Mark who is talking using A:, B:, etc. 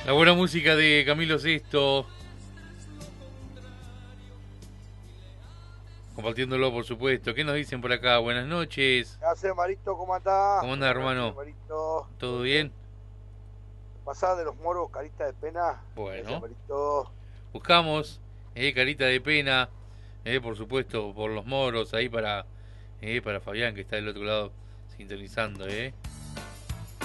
A: La buena música de Camilo Sesto, compartiéndolo por supuesto. ¿Qué nos dicen por acá? Buenas noches.
B: ¿Qué hace, Marito? ¿Cómo andás?
A: ¿Cómo anda,
B: Buenas noches,
A: hermano?
B: Marito. ¿Todo
A: ¿Todo
B: bien?
A: bien?
B: ¿Pasás de los moros, carita de pena? Gracias,
A: Bueno,
B: Marito.
A: buscamos carita de pena, por supuesto, por los moros ahí para Fabián que está del otro lado sintonizando,